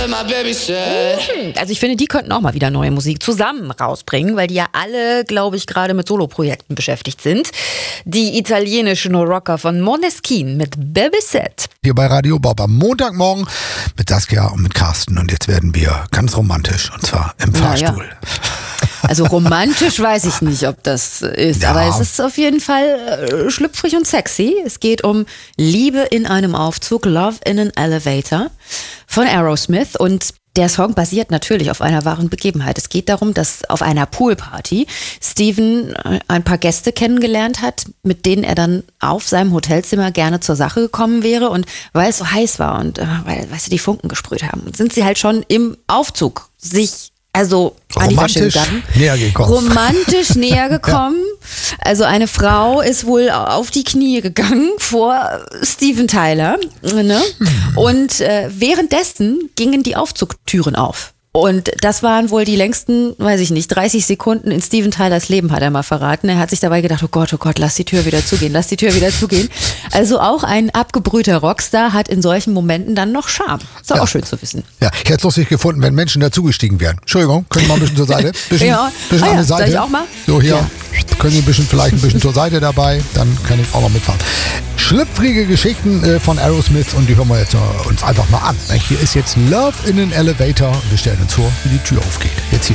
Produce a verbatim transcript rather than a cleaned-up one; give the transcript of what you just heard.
Also ich finde, die könnten auch mal wieder neue Musik zusammen rausbringen, weil die ja alle, glaube ich, gerade mit Soloprojekten beschäftigt sind. Die italienischen Rocker von Måneskin mit Babysit. Hier bei Radio Bob am Montagmorgen mit Saskia und mit Carsten. Und jetzt werden wir ganz romantisch, und zwar im Fahrstuhl. Ja. Also romantisch weiß ich nicht, ob das ist, Ja. aber es ist auf jeden Fall äh, schlüpfrig und sexy. Es geht um Liebe in einem Aufzug, Love in an Elevator von Aerosmith, und der Song basiert natürlich auf einer wahren Begebenheit. Es geht darum, dass auf einer Poolparty Steven ein paar Gäste kennengelernt hat, mit denen er dann auf seinem Hotelzimmer gerne zur Sache gekommen wäre, und weil es so heiß war und äh, weil, weißt du, die Funken gesprüht haben, sind sie halt schon im Aufzug sich Also an die Wäsche gegangen. näher gekommen. Romantisch näher gekommen. Ja. Also eine Frau ist wohl auf die Knie gegangen vor Steven Tyler. Ne? Und äh, währenddessen gingen die Aufzugtüren auf. Und das waren wohl die längsten, weiß ich nicht, dreißig Sekunden in Steven Tylers Leben, hat er mal verraten. Er hat sich dabei gedacht, oh Gott, oh Gott, lass die Tür wieder zugehen, lass die Tür wieder zugehen. Also auch ein abgebrühter Rockstar hat in solchen Momenten dann noch Charme. Ist doch ja. auch schön zu wissen. Ja, ich hätte es lustig gefunden, wenn Menschen dazugestiegen wären. Entschuldigung, können Sie mal ein bisschen zur Seite? Bisschen, ja, bisschen ah, an ja. die Seite. Soll ich auch mal? So, hier. Ja. Können Sie ein bisschen, vielleicht ein bisschen zur Seite dabei, dann kann ich auch noch mitfahren. Schlüpfrige Geschichten äh, von Aerosmith, und die hören wir jetzt äh, uns einfach mal an. Hier ist jetzt Love in an Elevator, und wir stellen uns vor, wie die Tür aufgeht. Jetzt hier.